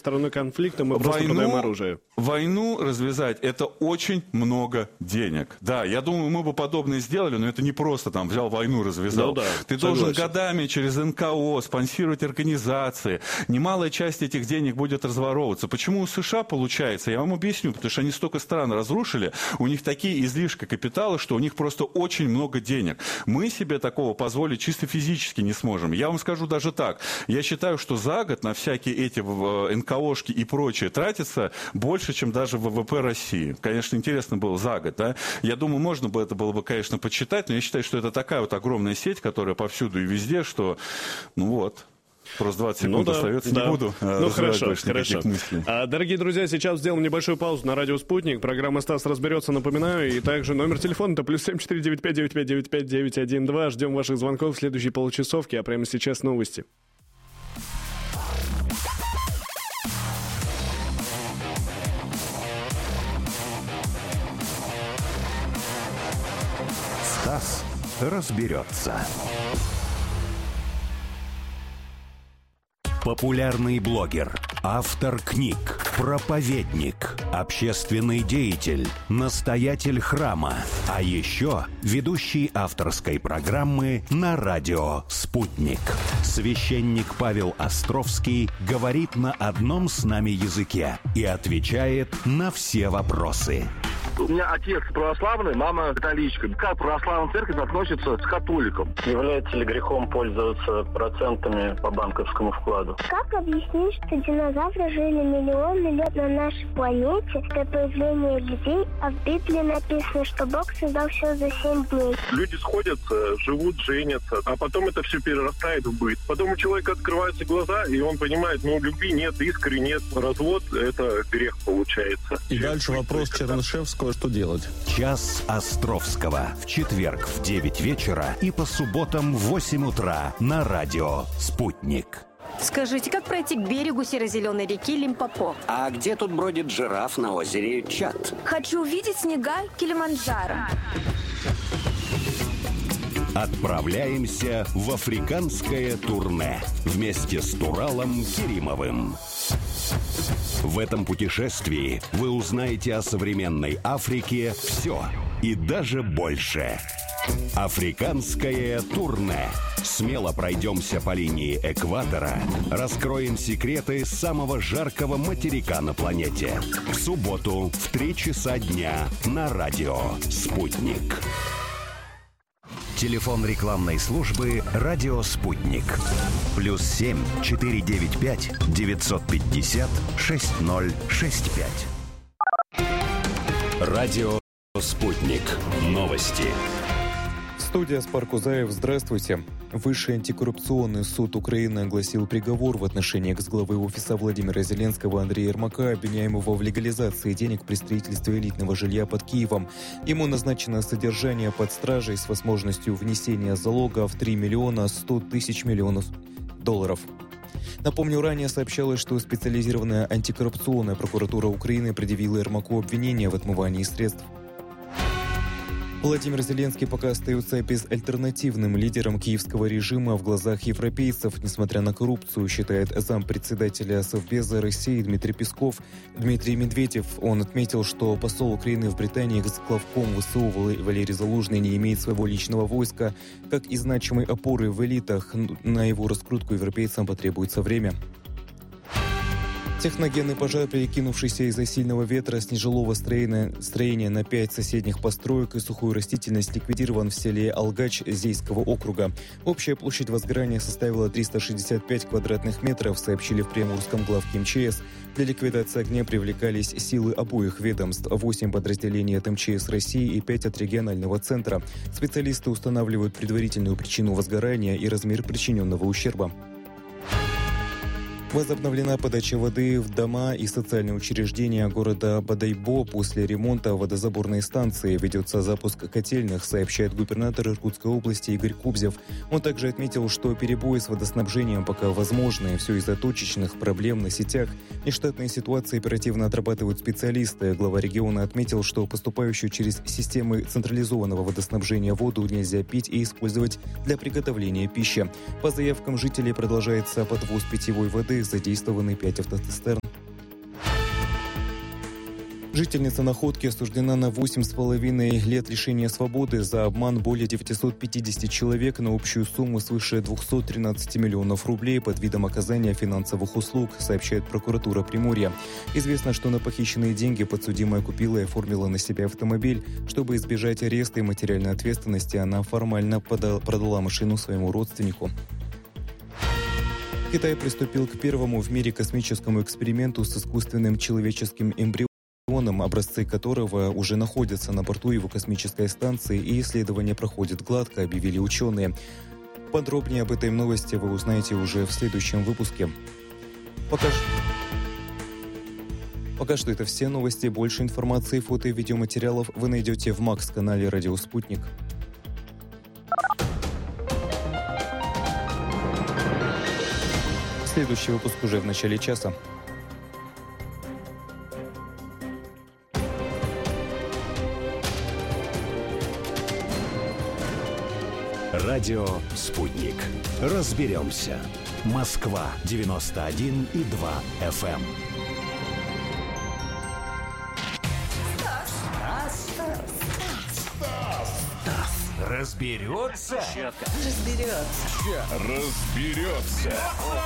стороной конфликта, мы просто продаем оружие. Войну развязать — это очень много денег. Да, я думаю, мы бы подобное сделали, но это не просто там взял войну, развязал. Ну да, ты должен годами через НКО спонсировать организации. Немалая часть этих денег будет разворовываться. Почему у США получается? Я вам объясню, потому что они столько стран разрушили, у них такие излишки капитала, что у них просто очень много денег. Мы себе такого позволить чисто физически не сможем. Я вам скажу даже так. Я считаю, что за год на всякие эти НКОшки и прочее тратится больше, чем даже ВВП России. Конечно, интересно было за год, да? Я думаю, можно бы это было бы, конечно, подсчитать, но я считаю, что это такая вот огромная сеть, которая повсюду и везде, что, ну вот... Просто 20 секунд остается, не буду. Ну хорошо. Дорогие друзья, сейчас сделаем небольшую паузу на радио «Спутник». Программа «Стас разберется», напоминаю. И также номер телефона-то +7 495 959 912. Ждем ваших звонков в следующей получасовке, а прямо сейчас новости. Стас разберется. Популярный блогер, автор книг, проповедник, общественный деятель, настоятель храма, а еще ведущий авторской программы на радио «Спутник». Священник Павел Островский говорит на одном с нами языке и отвечает на все вопросы. У меня отец православный, мама католичка. Как православная церковь относится к католикам? Является ли грехом пользоваться процентами по банковскому вкладу? Как объяснить, что динозавры жили миллионы лет на нашей планете до появления людей, а в Библии написано, что Бог создал все за 7 дней? Люди сходятся, живут, женятся, а потом это все перерастает в быт. Потом у человека открываются глаза, и он понимает, любви нет, искры нет. Развод – это грех получается. И дальше вопрос Чернышевского. Что делать? Час Островского. В четверг в 9 вечера и по субботам в 8 утра на радио «Спутник». Скажите, как пройти к берегу серо-зеленой реки Лимпопо? А где тут бродит жираф на озере Чад? Хочу увидеть снега Килиманджаро. Отправляемся в африканское турне вместе с Туралом Керимовым. В этом путешествии вы узнаете о современной Африке все и даже больше. Африканское турне. Смело пройдемся по линии экватора, раскроем секреты самого жаркого материка на планете. В субботу в 3 часа дня на радио «Спутник». Телефон рекламной службы «Радио Спутник». +7 495 950 6065. Радио Спутник. Новости. Студия Спаркузаев, здравствуйте. Высший антикоррупционный суд Украины огласил приговор в отношении экс-главы офиса Владимира Зеленского Андрея Ермака, обвиняемого в легализации денег при строительстве элитного жилья под Киевом. Ему назначено содержание под стражей с возможностью внесения залога в 3 миллиона 100 тысяч миллионов долларов. Напомню, ранее сообщалось, что специализированная антикоррупционная прокуратура Украины предъявила Ермаку обвинение в отмывании средств. Владимир Зеленский пока остается безальтернативным лидером киевского режима в глазах европейцев, несмотря на коррупцию, считает зампредседателя Совбеза России Дмитрий Песков. Дмитрий Медведев, он отметил, что посол Украины в Британии, главком ВСУ Валерий Залужный, не имеет своего личного войска, как и значимой опоры в элитах. На его раскрутку европейцам потребуется время. Техногенный пожар, перекинувшийся из-за сильного ветра с нежилого строения на 5 соседних построек и сухую растительность, ликвидирован в селе Алгач Зейского округа. Общая площадь возгорания составила 365 квадратных метров, сообщили в Приморском главке МЧС. Для ликвидации огня привлекались силы обоих ведомств, 8 подразделений от МЧС России и 5 от регионального центра. Специалисты устанавливают предварительную причину возгорания и размер причиненного ущерба. Возобновлена подача воды в дома и социальные учреждения города Бодайбо после ремонта водозаборной станции. Ведется запуск котельных, сообщает губернатор Иркутской области Игорь Кубзев. Он также отметил, что перебои с водоснабжением пока возможны. Все из-за точечных проблем на сетях. Нештатные ситуации оперативно отрабатывают специалисты. Глава региона отметил, что поступающую через системы централизованного водоснабжения воду нельзя пить и использовать для приготовления пищи. По заявкам жителей продолжается подвоз питьевой воды. Задействованы 5 автоцистерн. Жительница Находки осуждена на 8,5 лет лишения свободы за обман более 950 человек на общую сумму свыше 213 миллионов рублей под видом оказания финансовых услуг, сообщает прокуратура Приморья. Известно, что на похищенные деньги подсудимая купила и оформила на себя автомобиль. Чтобы избежать ареста и материальной ответственности, она формально продала машину своему родственнику. Китай приступил к первому в мире космическому эксперименту с искусственным человеческим эмбрионом, образцы которого уже находятся на борту его космической станции, и исследование проходит гладко, объявили ученые. Подробнее об этой новости вы узнаете уже в следующем выпуске. Пока что это все новости. Больше информации, фото и видеоматериалов вы найдете в Макс-канале «Радио Спутник». Следующий выпуск уже в начале часа. Радио «Спутник». Разберемся. Москва, 91,2 FM. Стас разберется? Разберется.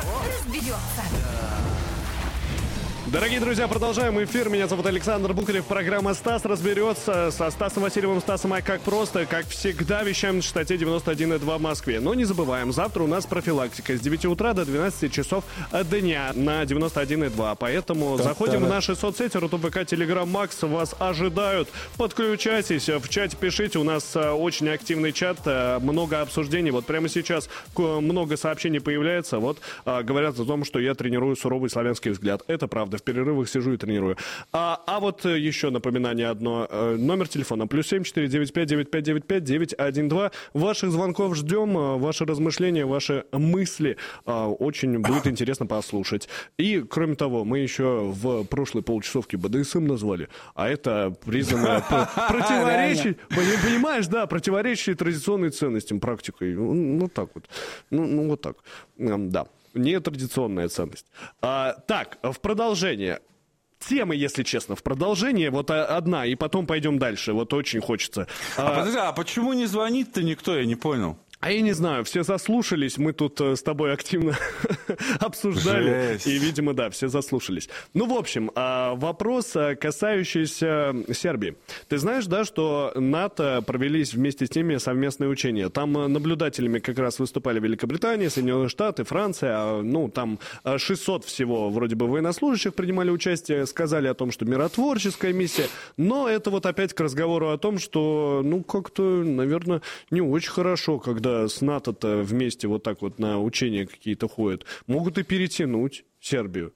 Дорогие друзья, продолжаем эфир. Меня зовут Александр Бухарев. Программа «Стас разберется» со Стасом Васильевым. Стасом как просто, как всегда, вещаем на частоте 91,2 в Москве. Но не забываем, завтра у нас профилактика с 9 утра до 12 часов дня на 91,2. Поэтому заходим в наши соцсети, Рутуб ВК, Телеграм, Макс. Вас ожидают. Подключайтесь, в чате пишите. У нас очень активный чат, много обсуждений. Вот прямо сейчас много сообщений появляется. Вот говорят о том, что я тренирую суровый славянский взгляд. Это правда. В перерывах сижу и тренирую. А вот еще напоминание одно. Номер телефона +7 495 9595 912. Ваших звонков ждем, ваши размышления, ваши мысли. Очень будет интересно послушать. И, кроме того, мы еще в прошлой полчасовке БДСМ назвали. А это признано противоречить. Понимаешь, да, противоречащей традиционной ценностям, практикой. Ну, так вот. Ну, вот так. Да. Нетрадиционная ценность. Так, в продолжение. Темы, если честно, в продолжение. Вот одна, и потом пойдем дальше. Вот очень хочется. Подожди, а почему не звонит-то никто? Я не понял. А я не знаю, все заслушались, мы тут с тобой активно обсуждали. Жесть. И, видимо, да, все заслушались. Ну, в общем, вопрос, касающийся Сербии. Ты знаешь, да, что НАТО провелись вместе с ними совместные учения. Там наблюдателями как раз выступали Великобритания, Соединенные Штаты, Франция. Ну, там 600 всего вроде бы военнослужащих принимали участие, сказали о том, что миротворческая миссия. Но это вот опять к разговору о том, что, ну, как-то, наверное, не очень хорошо, когда с НАТО-то вместе вот так вот на учения какие-то ходят, могут и перетянуть Сербию.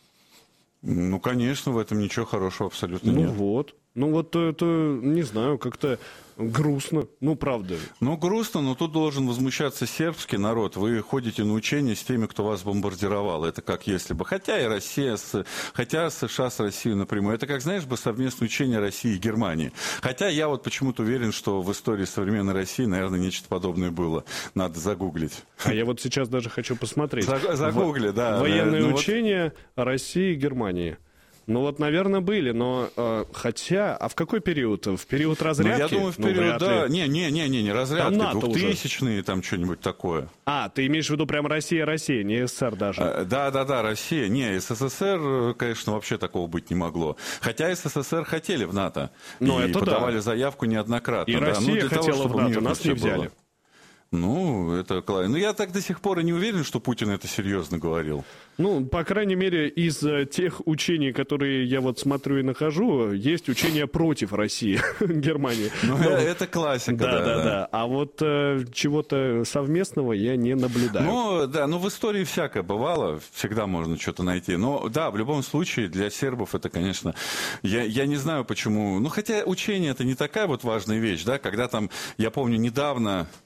Ну, конечно, в этом ничего хорошего абсолютно нет. Ну вот это, не знаю, как-то грустно, ну правда. Ну грустно, но тут должен возмущаться сербский народ. Вы ходите на учения с теми, кто вас бомбардировал. Это как если бы, хотя и Россия, хотя США с Россией напрямую. Это как, знаешь, бы совместное учение России и Германии. Хотя я вот почему-то уверен, что в истории современной России, наверное, нечто подобное было. Надо загуглить. А я вот сейчас даже хочу посмотреть. Загугли, да. Военные учения России и Германии. Ну вот, наверное, были, но хотя... А в какой период? В период разрядки? Ну, я думаю, в период, да. Не разрядки. Там 2000-е, там что-нибудь такое. А, ты имеешь в виду прям Россия, не СССР даже? Да, Россия. Не, СССР, конечно, вообще такого быть не могло. Хотя СССР хотели в НАТО. Ну, и это подавали да. заявку неоднократно. И Россия хотела в НАТО, нас не взяли. Ну, это классно. Но я так до сих пор и не уверен, что Путин это серьезно говорил. Ну, по крайней мере, из тех учений, которые я вот смотрю и нахожу, есть учения против России, Германии. Ну, это классика, да. А вот чего-то совместного я не наблюдаю. Ну, да, в истории всякое бывало, всегда можно что-то найти. Но, да, в любом случае, для сербов это, конечно, я не знаю почему. Ну, хотя учение это не такая вот важная вещь, да, когда там, я помню, недавно...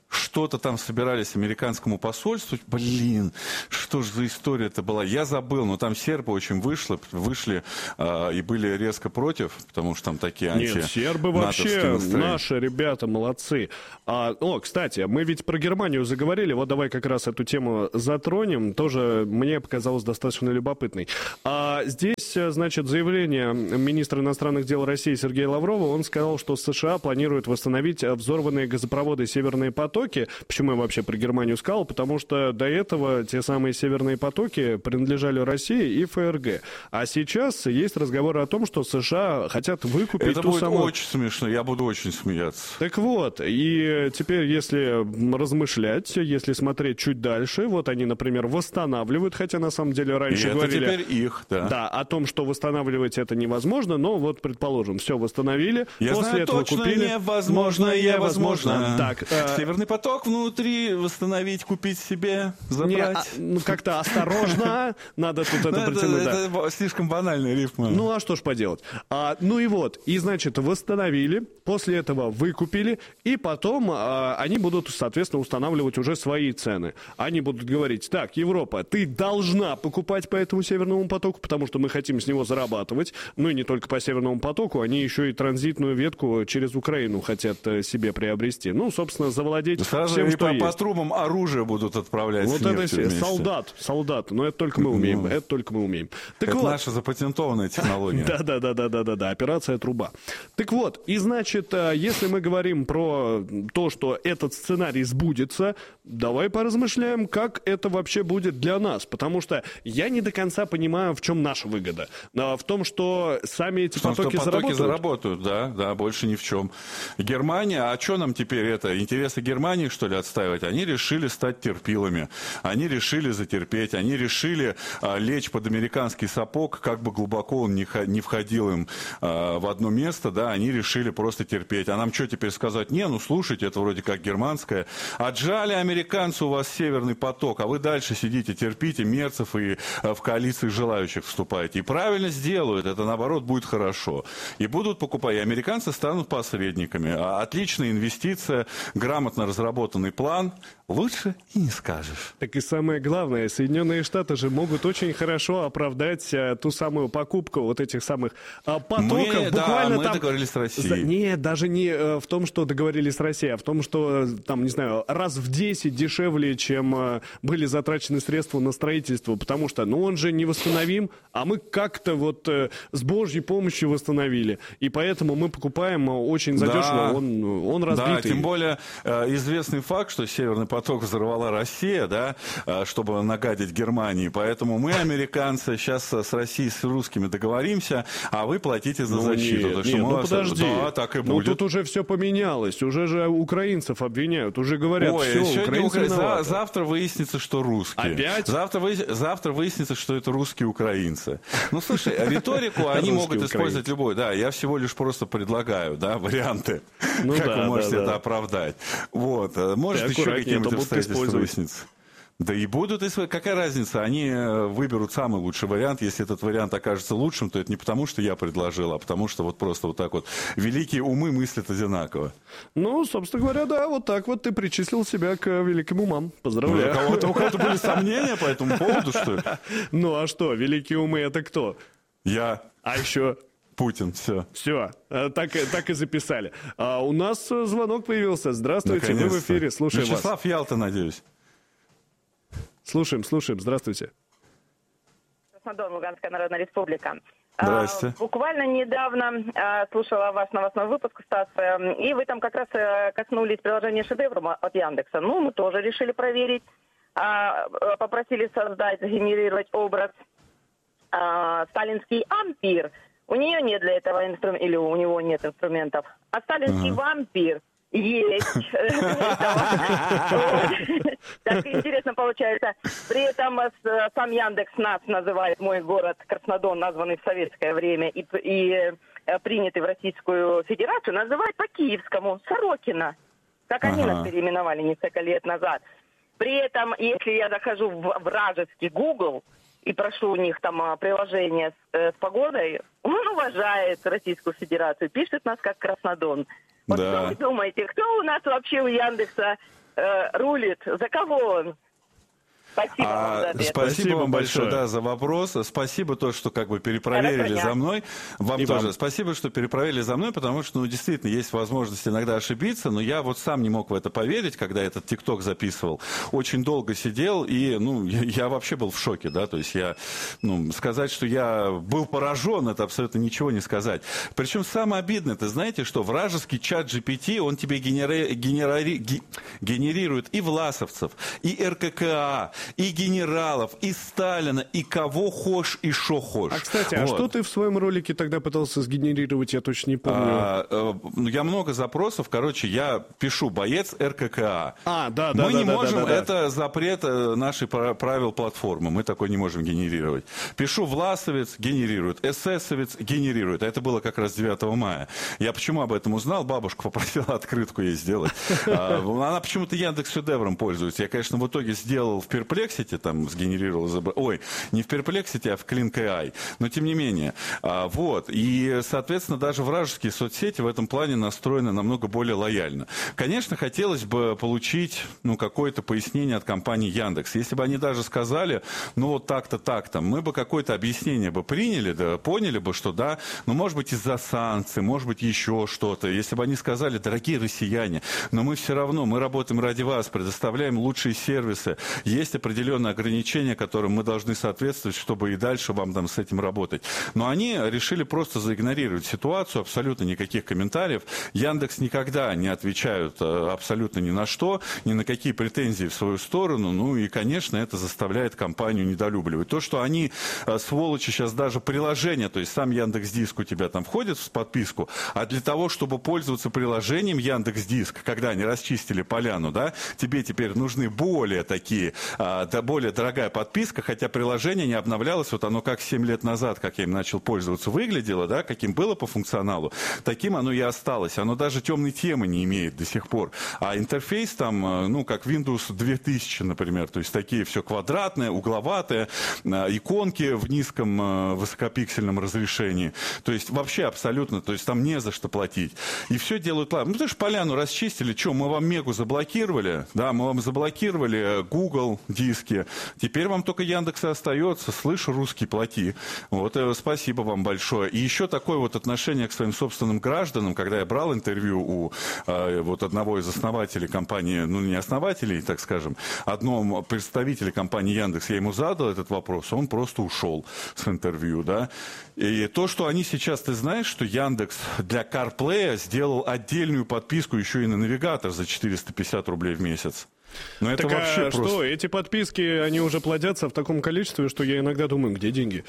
что-то там собирались американскому посольству. Блин, что же за история это была? Я забыл, но там сербы очень вышли и были резко против, потому что там такие Нет, сербы вообще наши ребята молодцы. Кстати, мы ведь про Германию заговорили, вот давай как раз эту тему затронем, тоже мне показалось достаточно любопытной. Здесь, значит, заявление министра иностранных дел России Сергея Лаврова, он сказал, что США планируют восстановить взорванные газопроводы «Северные потоки». Почему я вообще про Германию сказал? Потому что до этого те самые «Северные потоки» принадлежали России и ФРГ. А сейчас есть разговоры о том, что США хотят выкупить это ту будет самую... очень смешно, я буду очень смеяться. Так вот, и теперь, если размышлять, если смотреть чуть дальше, вот они, например, восстанавливают, хотя на самом деле раньше говорили... это теперь их, да. Да, о том, что восстанавливать это невозможно, но вот, предположим, все восстановили, я после знаю этого точно, купили... невозможно. Так, Северный поток внутри восстановить, купить себе, забрать. Как-то осторожно, надо тут это притянуть. Это слишком банальная рифма. Ну, а что ж поделать. И, значит, восстановили, после этого выкупили, и потом они будут, соответственно, устанавливать уже свои цены. Они будут говорить, так, Европа, ты должна покупать по этому Северному потоку, потому что мы хотим с него зарабатывать. Ну, и не только по Северному потоку, они еще и транзитную ветку через Украину хотят себе приобрести. Ну, собственно, завладеть сразу всем, что есть. По трубам оружие будут отправлять. Вот это солдат. Но это только мы умеем. Так это вот, наша запатентованная технология. Да, операция «Труба». Так вот, и значит, если мы говорим про то, что этот сценарий сбудется, давай поразмышляем, как это вообще будет для нас. Потому что я не до конца понимаю, в чем наша выгода. В том, что сами эти потоки заработают. Да, больше ни в чем. Германия, а что нам теперь это? Интересы Германии, что ли, отстаивать? Они решили стать терпилами. Они решили затерпеть. Они решили лечь под американский сапог, как бы глубоко он не входил им в одно место, да, они решили просто терпеть. А нам что теперь сказать? Слушайте, это вроде как германское. Отжали американцы у вас Северный поток, а вы дальше сидите, терпите мерцев и в коалиции желающих вступаете. И правильно сделают, это наоборот будет хорошо. И будут покупать, и американцы станут посредниками. Отличная инвестиция, грамотно разработанный план. Лучше и не скажешь. Так и самое главное, Соединенные Штаты же могут очень хорошо оправдать ту самую покупку вот этих самых потоков. Мы договорились с Россией. Нет, даже не в том, что договорились с Россией, а в том, что, там, не знаю, раз в 10 дешевле, чем были затрачены средства на строительство, потому что, он же невосстановим, а мы как-то вот с Божьей помощью восстановили. И поэтому мы покупаем очень задешево, он разбитый. Да, тем более известный факт, что Северный поток взорвала Россия, да, чтобы нагадить Германии. Поэтому мы, американцы, сейчас с Россией, с русскими договоримся, а вы платите за защиту. Подожди. Да, так и будет. Тут уже все поменялось. Уже же украинцев обвиняют. Уже говорят, все, украинцы виноваты. Завтра выяснится, что русские. Опять? Завтра выяснится, что это русские украинцы. Слушай, риторику они могут использовать любой. Да, я всего лишь просто предлагаю, да, варианты. Как вы можете это оправдать. Вот. Может, еще какие-нибудь обстоятельства выяснится. Да и будут, какая разница, они выберут самый лучший вариант, если этот вариант окажется лучшим, то это не потому, что я предложил, а потому, что вот просто вот так вот великие умы мыслят одинаково. Собственно говоря, да, вот так вот ты причислил себя к великим умам. Поздравляю. У кого-то были сомнения по этому поводу, что ли? А что, великие умы это кто? Я. А еще... Путин, все. Все, так и записали. У нас звонок появился. Здравствуйте, мы в эфире, слушаем вас. Вячеслав Ялта, надеюсь. Слушаем, здравствуйте. Краснодар, Луганская Народная Республика. Здрасте. Буквально недавно слушала ваш новостной выпуск, Стас, и вы там как раз коснулись приложения «Шедевр» от Яндекса. Мы тоже решили проверить. Попросили сгенерировать образ сталинский ампир. У нее нет для этого инструмента, или у него нет инструментов. А сталинский вампир есть. Так интересно получается. При этом сам Яндекс нас называет, мой город Краснодар, названный в советское время и принятый в Российскую Федерацию, называет по-киевскому Сорокино. Как они нас переименовали несколько лет назад. При этом, если я захожу в вражеский Google и прошу у них там приложение с погодой, он уважает Российскую Федерацию, пишет нас как Краснодар. Вот что вы думаете, кто у нас вообще у Яндекса рулит? За кого он? Спасибо вам за ответ. Спасибо вам большое за вопрос. Спасибо то, что как бы перепроверили за мной. Вам тоже спасибо, что перепроверили за мной, потому что, действительно, есть возможность иногда ошибиться, но я вот сам не мог в это поверить, когда этот ТикТок записывал. Очень долго сидел, и, я вообще был в шоке, да, то есть я, сказать, что я был поражен, это абсолютно ничего не сказать. Причем самое обидное, это знаете, что вражеский чат GPT, он тебе генерирует и власовцев, и РККА, и генералов, и Сталина, и кого хошь, и шо хошь. А, кстати, а что ты в своем ролике тогда пытался сгенерировать, я точно не помню. Я много запросов, я пишу «боец РККА». Да. Мы не можем, это запрет нашей правил платформы, мы такой не можем генерировать. Пишу «власовец», генерирует, эсэсовец, генерирует. Это было как раз 9 мая. Я почему об этом узнал? Бабушка попросила открытку ей сделать. Она почему-то Яндекс.Шедевром пользуется. Я, конечно, в итоге сделал в Perplexity, сгенерировал, не в Perplexity, а в Clean.ai, но тем не менее. И, соответственно, даже вражеские соцсети в этом плане настроены намного более лояльно. Конечно, хотелось бы получить, какое-то пояснение от компании Яндекс. Если бы они даже сказали, так-то, мы бы какое-то объяснение бы приняли, да, поняли бы, что да, может быть, из-за санкций, может быть, еще что-то. Если бы они сказали, дорогие россияне, но мы все равно, мы работаем ради вас, предоставляем лучшие сервисы, есть определенные ограничения, которым мы должны соответствовать, чтобы и дальше вам там с этим работать. Но они решили просто заигнорировать ситуацию, абсолютно никаких комментариев. Яндекс никогда не отвечают абсолютно ни на что, ни на какие претензии в свою сторону. И, конечно, это заставляет компанию недолюбливать. То, что они, сволочи, сейчас даже приложение, то есть сам Яндекс.Диск у тебя там входит в подписку, а для того, чтобы пользоваться приложением Яндекс.Диск, когда они расчистили поляну, да, тебе теперь нужны более такие, более дорогая подписка, хотя приложение не обновлялось, оно как 7 лет назад, как я им начал пользоваться, выглядело, да, каким было по функционалу, таким оно и осталось. Оно даже темной темы не имеет до сих пор. А интерфейс там, как Windows 2000, например, то есть такие все квадратные, угловатые, иконки в низком высокопиксельном разрешении. То есть вообще абсолютно, то есть там не за что платить. И все делают ладно. Ты же поляну расчистили, мы вам Мегу заблокировали, да, мы вам заблокировали Google диски. Теперь вам только Яндекс и остается. Слышь, русский, плати. Спасибо вам большое. И еще такое отношение к своим собственным гражданам, когда я брал интервью у одного из основателей компании, не основателей, так скажем, одного представителя компании Яндекс, я ему задал этот вопрос, он просто ушел с интервью, да. И то, что они сейчас, ты знаешь, что Яндекс для CarPlay сделал отдельную подписку еще и на навигатор за 450 рублей в месяц. Но это вообще что, просто... эти подписки, они уже плодятся в таком количестве, что я иногда думаю, где деньги?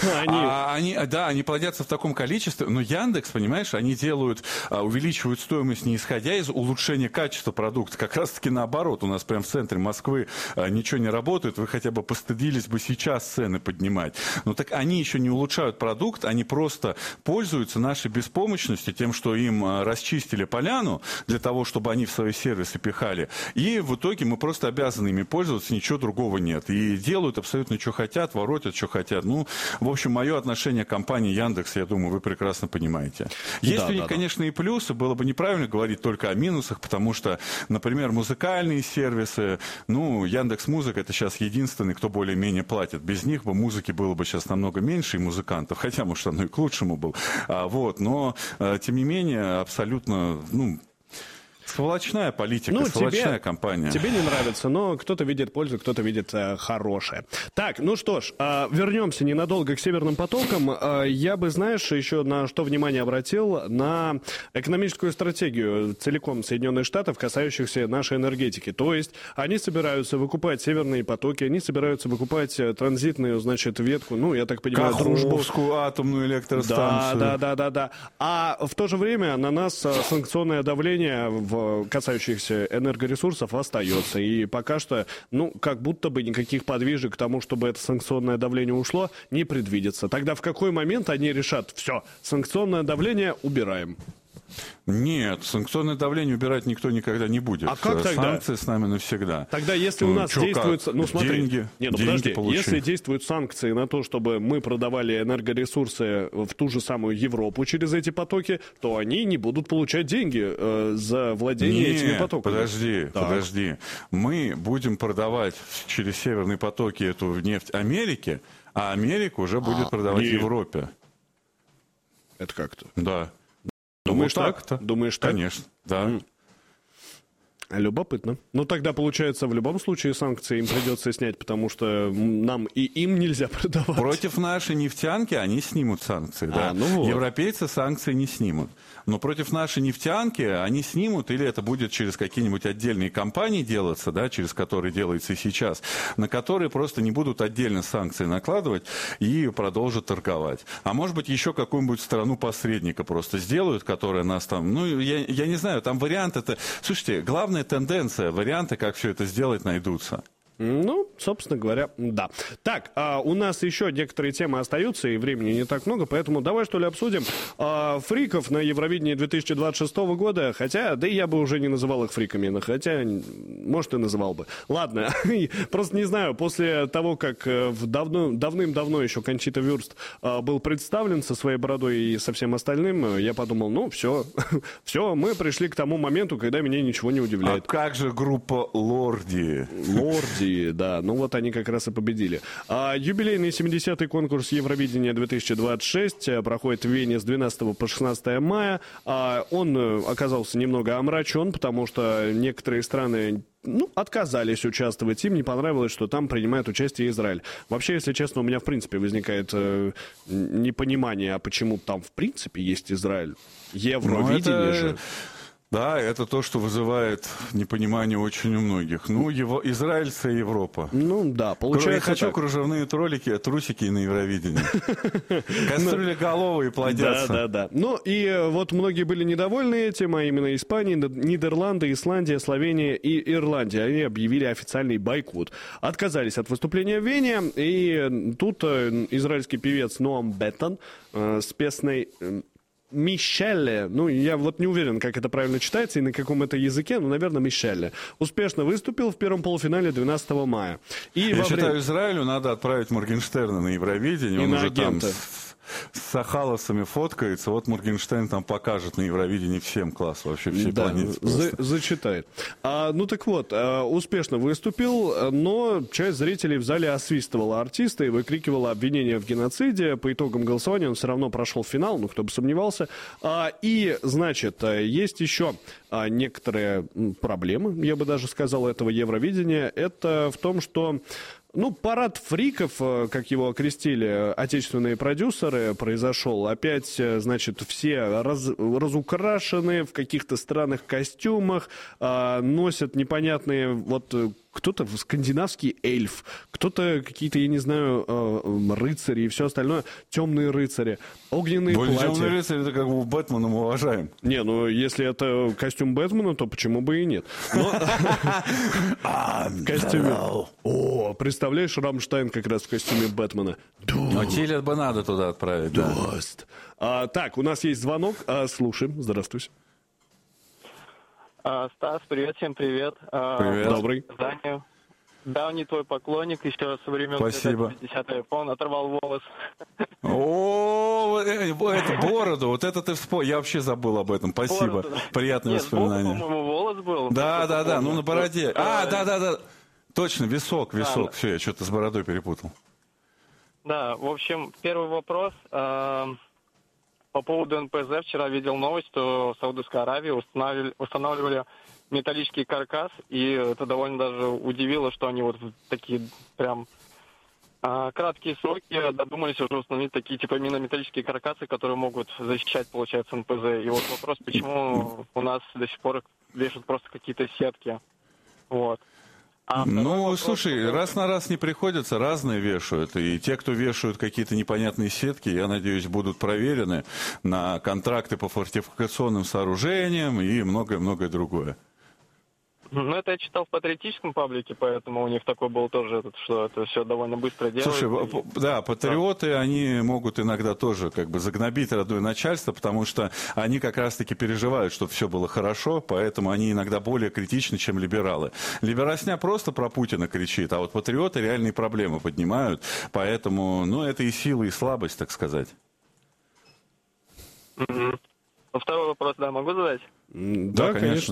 Они плодятся в таком количестве, но Яндекс, понимаешь, они увеличивают стоимость не исходя из улучшения качества продукта, как раз-таки наоборот, у нас прямо в центре Москвы ничего не работает, вы хотя бы постыдились бы сейчас цены поднимать. Но так они еще не улучшают продукт, они просто пользуются нашей беспомощностью, тем, что им расчистили поляну для того, чтобы они в свои сервисы пихали, и в итоге мы просто обязаны ими пользоваться, ничего другого нет. И делают абсолютно, что хотят, воротят, что хотят. В общем, мое отношение к компании Яндекс, я думаю, вы прекрасно понимаете. Есть у них, конечно, и плюсы. Было бы неправильно говорить только о минусах, потому что, например, музыкальные сервисы, Яндекс.Музыка — это сейчас единственный, кто более-менее платит. Без них бы музыки было бы сейчас намного меньше, и музыкантов, хотя, может, оно и к лучшему было. Но, тем не менее, абсолютно, сволочная политика, сволочная компания. Тебе не нравится, но кто-то видит пользу, кто-то видит хорошее. Так, что ж, вернемся ненадолго к Северным потокам. Я бы, еще на что внимание обратил, на экономическую стратегию целиком Соединенных Штатов, касающихся нашей энергетики. То есть они собираются выкупать Северные потоки, они собираются выкупать транзитную, ветку, я так понимаю, Каховскую атомную электростанцию. Да. А в то же время на нас санкционное давление касающихся энергоресурсов остается. И пока что, как будто бы никаких подвижек к тому, чтобы это санкционное давление ушло, не предвидится. Тогда в какой момент они решат, все, санкционное давление убираем? Нет, санкционное давление убирать никто никогда не будет. А как тогда? Санкции с нами навсегда. Тогда если у нас действуют... Как? Ну смотри, деньги подожди, получить. если действуют санкции на то, чтобы мы продавали энергоресурсы в ту же самую Европу через эти потоки, то они не будут получать деньги за владение этими потоками. Подожди. Мы будем продавать через северные потоки эту нефть Америке, а Америка уже будет продавать Европе. Это как-то? Да. Думаешь вот так? так-то? Думаешь так? Конечно, да. Любопытно. Ну, тогда, получается, в любом случае санкции им придется снять, потому что нам и им нельзя продавать. Против нашей нефтянки они снимут санкции, да. Вот. Европейцы санкции не снимут. Но против нашей нефтянки они снимут, или это будет через какие-нибудь отдельные компании делаться, да, через которые делается и сейчас, на которые просто не будут отдельно санкции накладывать и продолжат торговать. А может быть, еще какую-нибудь страну-посредника просто сделают, которая нас там... Ну, я не знаю, там вариант это... Слушайте, главное тенденция, варианты, как все это сделать, найдутся. Ну, собственно говоря, да. Так, у нас еще некоторые темы остаются, и времени не так много, поэтому давай, что ли, обсудим фриков на Евровидении 2026 года, хотя, да и я бы уже не называл их фриками, хотя, может, и называл бы. Ладно, просто не знаю, после того, как давным-давно еще Кончита Вюрст был представлен со своей бородой и со всем остальным, я подумал, ну, все, мы пришли к тому моменту, когда меня ничего не удивляет. А как же группа Лорди? Да, ну вот они как раз и победили. Юбилейный 70-й конкурс Евровидения 2026 проходит в Вене с 12 по 16 мая. Он оказался немного омрачен, потому что некоторые страны отказались участвовать. Им не понравилось, что там принимает участие Израиль. Вообще, если честно, у меня в принципе возникает непонимание, а почему там в принципе есть Израиль. Евровидение же... Да, это то, что вызывает непонимание очень у многих. Ну, израильцы и Европа. Ну, да, получается Я хочу так. кружевные трусики на Евровидении. Кастрюлеголовые плодятся. Да. Ну, и вот многие были недовольны этим, а именно Испания, Нидерланды, Исландия, Словения и Ирландия. Они объявили официальный бойкот. Отказались от выступления в Вене, и тут израильский певец Ноам Беттон с песней... Мишелле, я вот не уверен, как это правильно читается и на каком это языке, но, наверное, Мишелле, успешно выступил в первом полуфинале 12 мая. Я считаю, Израилю надо отправить Моргенштерна на Евровидение, он уже агента. Там с Сахалосами фоткается, вот Моргенштерн там покажет на Евровидении всем класс, вообще всей планете. Зачитает. Так вот, успешно выступил, но часть зрителей в зале освистывала артиста и выкрикивала обвинения в геноциде. По итогам голосования он все равно прошел в финал, кто бы сомневался. И, значит, есть еще некоторые проблемы, я бы даже сказал, этого Евровидения. Это в том, что парад фриков, как его окрестили отечественные продюсеры, произошел. Опять, значит, все разукрашены в каких-то странных костюмах, носят непонятные, кто-то скандинавский эльф, кто-то какие-то, я не знаю, рыцари и все остальное, темные рыцари, огненные платья. Темные рыцари, это как бы Бэтмена мы уважаем. Не, если это костюм Бэтмена, то почему бы и нет? Представляешь, Рамштайн как раз в костюме Бэтмена. Тилет бы надо туда отправить. Так, у нас есть звонок, слушаем, здравствуйте. Стас, привет, всем привет. Привет. Добрый. Давний твой поклонник, еще со времен 50-х iPhone, оторвал волос. Это бороду, вот это ты вспомнил, я вообще забыл об этом, спасибо, приятные воспоминания. По-моему, волос был. Да, на бороде. Да. Точно, висок, все, я что-то с бородой перепутал. Да, в общем, первый вопрос. По поводу НПЗ вчера видел новость, что в Саудовской Аравии устанавливали металлический каркас, и это довольно даже удивило, что они вот в такие прям краткие сроки додумались уже установить такие типа минометаллические каркасы, которые могут защищать, получается, НПЗ. И вот вопрос, почему у нас до сих пор вешают просто какие-то сетки. Вот. Слушай, раз на раз не приходится, разные вешают. И те, кто вешают какие-то непонятные сетки, я надеюсь, будут проверены на контракты по фортификационным сооружениям и многое-многое другое. Ну, это я читал в патриотическом паблике, поэтому у них такой был тоже, что это все довольно быстро делается. Слушай, да, патриоты, они могут иногда тоже как бы загнобить родное начальство, потому что они как раз-таки переживают, чтобы все было хорошо, поэтому они иногда более критичны, чем либералы. Либерасня просто про Путина кричит, а вот патриоты реальные проблемы поднимают, поэтому, ну, это и сила, и слабость, так сказать. Второй вопрос, да, могу задать? Да, конечно.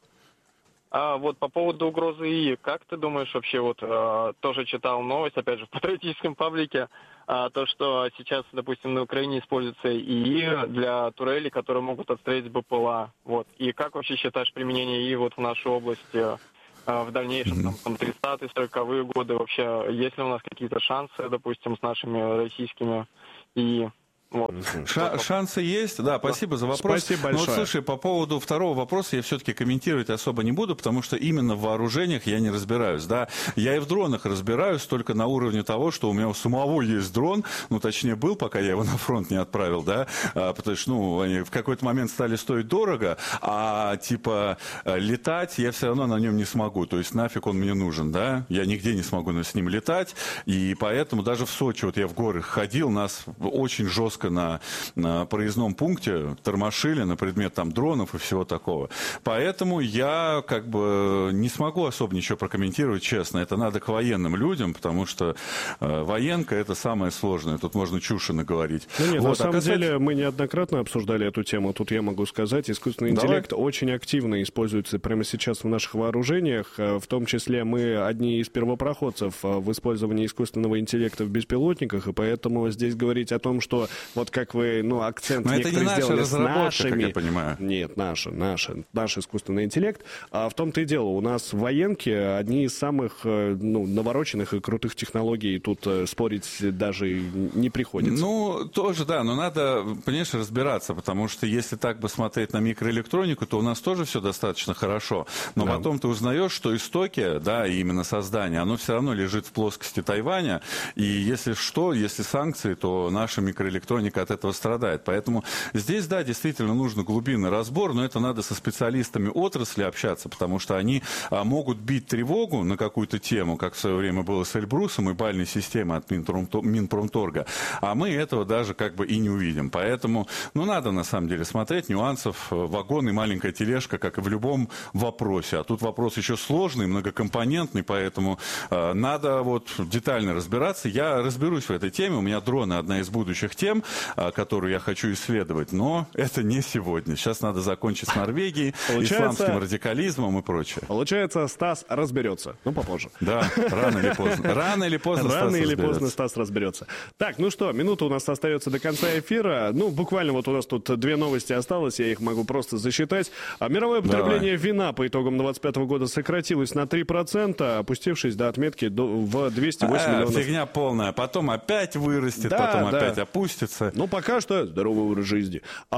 А вот по поводу угрозы ИИ, как ты думаешь вообще, вот тоже читал новость, опять же, в патриотическом паблике, то, что сейчас, допустим, на Украине используется ИИ для турелей, которые могут отстрелить БПЛА. Вот. И как вообще считаешь применение ИИ вот в нашей области в дальнейшем, там 30-е, 40-е годы вообще, есть ли у нас какие-то шансы, допустим, с нашими российскими ИИ? Вот. Шансы есть, да, спасибо за вопрос. Спасибо большое. Но вот, слушай, по поводу второго вопроса я все-таки комментировать особо не буду, потому что именно в вооружениях я не разбираюсь, да. Я и в дронах разбираюсь только на уровне того, что у меня у самого есть дрон, ну, точнее, был, пока я его на фронт не отправил, да, потому что, ну, они в какой-то момент стали стоить дорого, а, типа, летать я все равно на нем не смогу, то есть нафиг он мне нужен, да, я нигде не смогу с ним летать, и поэтому даже в Сочи, вот я в горы ходил, нас очень жестко на проездном пункте тормошили на предмет там дронов и всего такого. Поэтому я как бы не смогу особо ничего прокомментировать, честно. Это надо к военным людям, потому что военка — это самое сложное. Тут можно чуши наговорить. Ну нет, вот, на самом деле мы неоднократно обсуждали эту тему. Тут я могу сказать, искусственный интеллект очень активно используется прямо сейчас в наших вооружениях. В том числе мы одни из первопроходцев в использовании искусственного интеллекта в беспилотниках, и поэтому здесь говорить о том, что вот как вы, ну, акцент но некоторые это не сделали наша с нашими... как я понимаю. Нет, наш искусственный интеллект. А в том-то и дело, у нас в военке одни из самых, ну, навороченных и крутых технологий, тут спорить даже не приходится. Ну, тоже, да, но надо, понимаешь, разбираться, потому что если так бы смотреть на микроэлектронику, то у нас тоже все достаточно хорошо, но потом ты узнаешь, что истоки, да, и именно создание, оно все равно лежит в плоскости Тайваня, и если что, если санкции, то наша микроэлектроника от этого страдает. Поэтому здесь, да, действительно нужно глубинный разбор, но это надо со специалистами отрасли общаться, потому что они могут бить тревогу на какую-то тему, как в свое время было с Эльбрусом и бальной системой от Минпромторга, а мы этого даже как бы и не увидим. Поэтому, ну, надо на самом деле смотреть нюансов. Вагон и маленькая тележка, как и в любом вопросе. А тут вопрос еще сложный, многокомпонентный, поэтому надо вот детально разбираться. Я разберусь в этой теме. У меня дроны — одна из будущих тем, которую я хочу исследовать, но это не сегодня. Сейчас надо закончить с Норвегией, исламским радикализмом и прочее. Получается, Стас разберется. Ну, попозже. Да, рано или поздно. Рано или поздно Стас разберется. Так, ну что, минута у нас остается до конца эфира. Ну, буквально вот у нас тут две новости осталось, я их могу просто засчитать. Мировое потребление вина по итогам 2025 года сократилось на 3%, опустившись до отметки в 208 миллионов. Фигня полная. Потом опять вырастет, потом опять опустится. Ну, пока что здоровый образ жизни.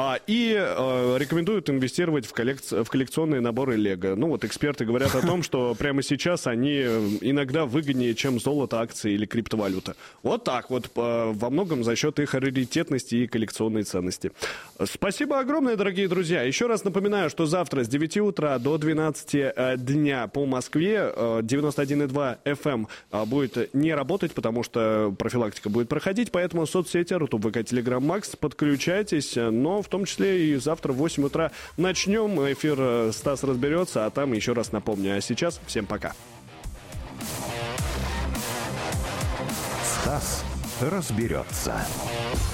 Рекомендуют инвестировать в коллекционные наборы Лего. Ну, вот эксперты говорят о том, что прямо сейчас они иногда выгоднее, чем золото, акции или криптовалюта. Вот так вот, во многом за счет их раритетности и коллекционной ценности. Спасибо огромное, дорогие друзья. Еще раз напоминаю, что завтра с 9 утра до 12 дня по Москве 91,2 FM будет не работать, потому что профилактика будет проходить, поэтому соцсети, Рутуб, ВК, Телеграм, Макс, подключайтесь, но в том числе и завтра в 8 утра начнем. Эфир Стас разберется, а там еще раз напомню. А сейчас всем пока. Стас разберется.